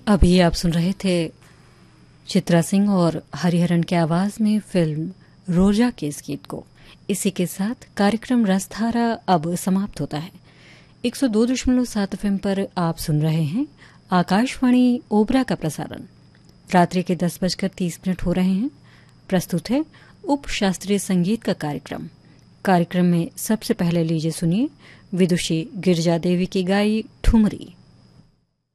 अभी आप सुन रहे थे चित्रा सिंह और हरिहरन की आवाज में फिल्म रोजा के इस गीत को। इसी के साथ कार्यक्रम रसधारा अब समाप्त होता है। 102.7 एफएम पर आप सुन रहे हैं आकाशवाणी ओबरा का प्रसारण। रात्रि के 10:30 हो रहे हैं। प्रस्तुत है उप शास्त्रीय संगीत का कार्यक्रम में सबसे पहले लीजिए सुनिए विदुषी गिरजा देवी की गाई ठुमरी।